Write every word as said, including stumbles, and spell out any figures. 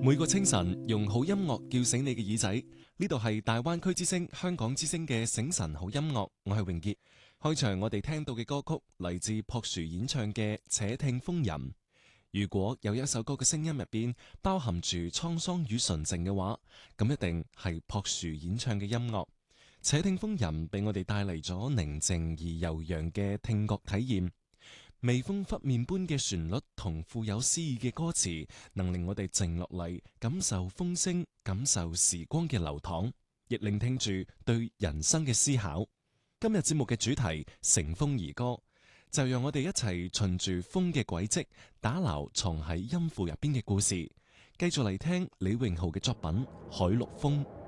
每個清晨用好音樂叫醒你嘅耳仔，呢度係大灣區之聲、香港之聲嘅醒晨好音樂，我係榮傑。開場我哋聽到嘅歌曲嚟自朴樹演唱嘅《且聽風吟》。如果有一首歌嘅聲音入邊包含住滄桑與純淨嘅話，咁一定係朴樹演唱嘅音樂。《且聽風吟》俾我哋帶嚟咗寧靜而悠揚嘅聽覺體驗。微風拂面般嘅旋律同富有詩意嘅歌詞，能令我哋靜落嚟，感受風聲，感受時光嘅流淌，亦聆聽住對人生嘅思考。今日節目嘅主題乘風而歌，就讓我哋一齊循住風嘅軌跡，打撈藏喺音符入邊嘅故事。繼續嚟聽李榮浩嘅作品《海陸豐》。